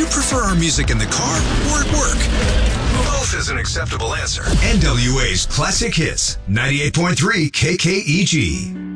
you prefer our music in the car or at work? Both is an acceptable answer. NWA's Classic Hits, 98.3 KKEG.